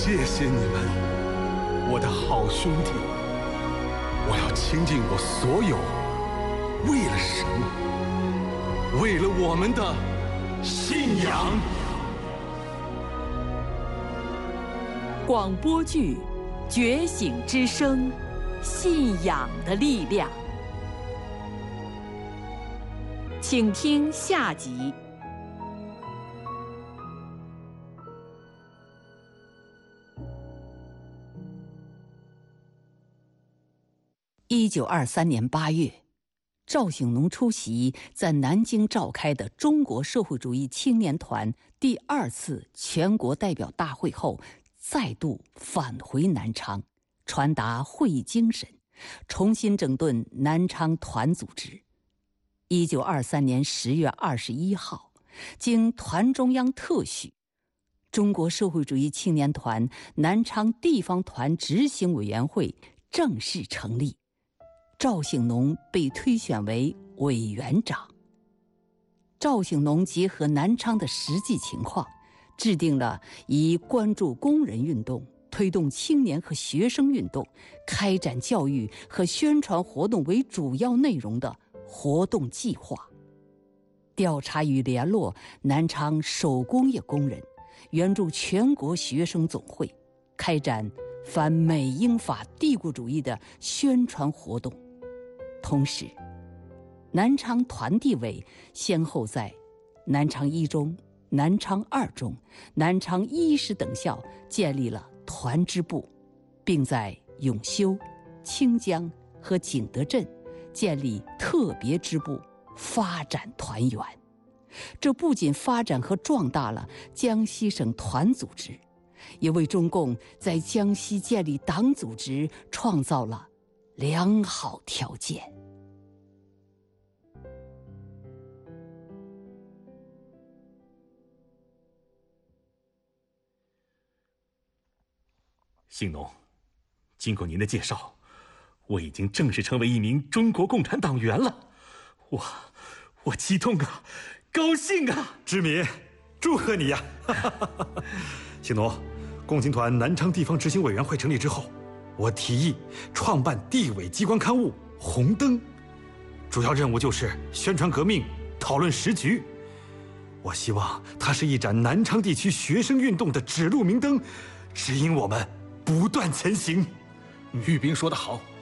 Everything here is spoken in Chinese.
谢谢你们，我的好兄弟。我要倾尽我所有，为了什么？为了我们的信仰。 广播剧《觉醒之声》，信仰的力量。请听下集。1923年8月，赵醒农出席在南京召开的中国社会主义青年团第2次全国代表大会后，再度返回南昌，传达会议精神，重新整顿南昌团组织。1923年10月21号，经团中央特许，中国社会主义青年团南昌地方团执行委员会正式成立，赵醒农被推选为委员长。赵醒农结合南昌的实际情况，制定了以关注工人运动、推动青年和学生运动、开展教育和宣传活动为主要内容的活动计划，调查与联络南昌手工业工人，援助全国学生总会，开展反美英法帝国主义的宣传活动。同时，南昌团地委先后在南昌一中、南昌二中、南昌一师等校建立了团支部，并在永修、清江和景德镇建立特别支部，发展团员。这不仅发展和壮大了江西省团组织，也为中共在江西建立党组织创造了良好条件。 醒农，经过您的介绍，我已经正式成为一名中国共产党员了。我激动啊，高兴啊！ 知民，祝贺你呀！醒农，共青团南昌地方执行委员会成立之后，我提议创办地委机关刊物《红灯》，主要任务就是宣传革命，讨论时局。我希望它是一盏南昌地区学生运动的指路明灯，指引我们不断前行。 玉斌说得好，